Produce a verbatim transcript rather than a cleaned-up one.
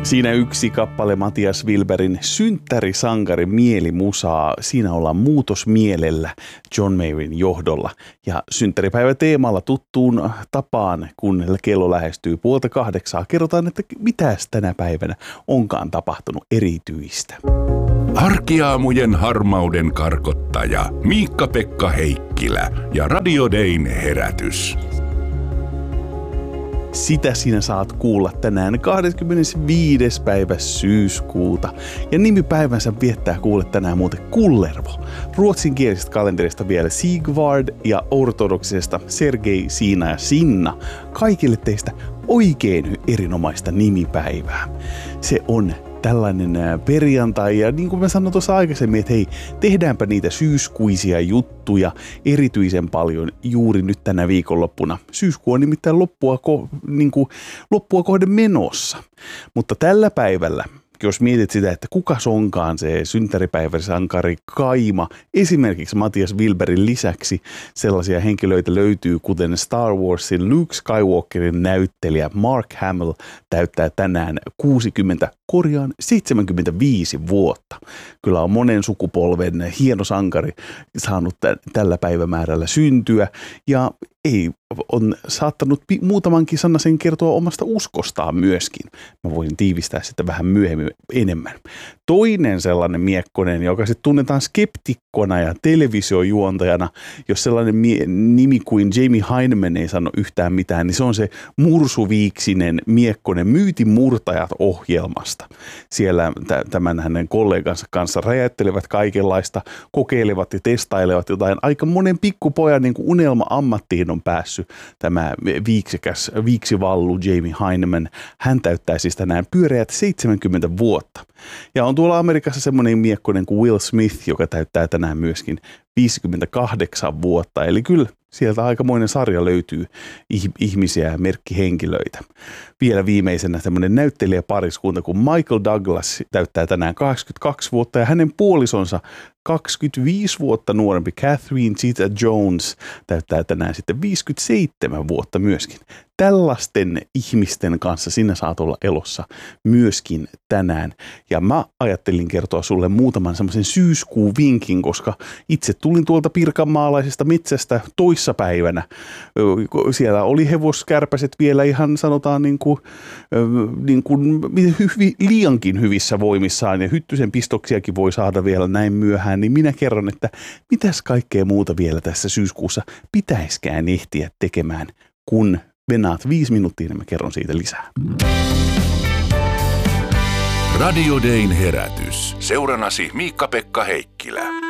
Siinä yksi kappale Matias Wilbergin synttärisankari mielimusaa. Siinä ollaan muutosmielellä John Mayrin johdolla. Ja synttäripäivä teemalla tuttuun tapaan, kun kello lähestyy puolta kahdeksaa, kerrotaan, että mitäs tänä päivänä onkaan tapahtunut erityistä. Arkiaamujen harmauden karkottaja Miikka-Pekka Heikkilä ja Radio Dayn herätys. Sitä sinä saat kuulla tänään kahdeskymmenesviides päivä syyskuuta. Ja nimipäivänsä viettää kuule tänään muuten Kullervo. Ruotsinkielisestä kalenterista vielä Sigvard ja ortodoksisesta Sergei, Siina ja Sinna. Kaikille teistä oikein erinomaista nimipäivää. Se on tällainen perjantai ja niin kuin mä sanoin tuossa aikaisemmin, että hei, tehdäänpä niitä syyskuisia juttuja erityisen paljon juuri nyt tänä viikonloppuna. Syyskuu on nimittäin loppua, ko, niin kuin, loppua kohden menossa, mutta tällä päivällä, jos mietit sitä, että kuka onkaan se synttäripäiväsankari kaima, esimerkiksi Matias Wilbergin lisäksi sellaisia henkilöitä löytyy, kuten Star Warsin Luke Skywalkerin näyttelijä Mark Hamill täyttää tänään kuusikymmentä, korjaan seitsemänkymmentäviisi vuotta. Kyllä on monen sukupolven hieno sankari saanut t- tällä päivämäärällä syntyä ja ei on saattanut pi- muutamankin sanasen kertoa omasta uskostaan myöskin. Mä voin tiivistää sitä vähän myöhemmin enemmän. Toinen sellainen miekkonen, joka sitten tunnetaan skeptikkona ja televisiojuontajana, jos sellainen mie- nimi kuin Jamie Hyneman ei sano yhtään mitään, niin se on se mursuviiksinen miekkonen Myytin murtajat -ohjelmasta. Siellä t- tämän hänen kollegansa kanssa räjäyttelevät kaikenlaista, kokeilevat ja testailevat jotain. Aika monen pikkupojan niin kuin unelma-ammattiin on päässyt tämä viiksikäs, viiksivallu Jamie Hyneman. Hän täyttää siis tänään pyöreät seitsemänkymmentä vuotta. Ja on tuolla Amerikassa semmoinen miekkonen kuin Will Smith, joka täyttää tänään myöskin viisikymmentäkahdeksan vuotta. Eli kyllä sieltä aikamoinen sarja löytyy ihmisiä ja merkkihenkilöitä. Vielä viimeisenä tämmöinen näyttelijäpariskunta kuin Michael Douglas täyttää tänään kaksikymmentäkaksi vuotta ja hänen puolisonsa kaksikymmentäviisi vuotta nuorempi Catherine Zeta-Jones täyttää tänään sitten viisikymmentäseitsemän vuotta myöskin. Tällaisten ihmisten kanssa sinä saat olla elossa myöskin tänään. Ja mä ajattelin kertoa sulle muutaman semmoisen syyskuun vinkin, koska itse tulin tuolta pirkanmaalaisesta metsästä toissapäivänä. Siellä oli hevoskärpäset vielä ihan sanotaan niin kuin, niin kuin hyvi, liiankin hyvissä voimissaan ja hyttysen pistoksiakin voi saada vielä näin myöhään. Niin minä kerron, että mitäs kaikkea muuta vielä tässä syyskuussa pitäiskään ehtiä tekemään, kun venaat viisi minuuttia, niin mä kerron siitä lisää. Radio Dayn herätys. Seuranasi Miikka-Pekka Heikkilä.